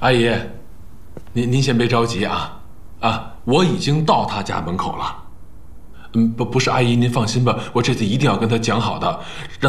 阿姨，您先别着急啊，我已经到他家门口了。不是阿姨，您放心吧，我这次一定要跟他讲好的，让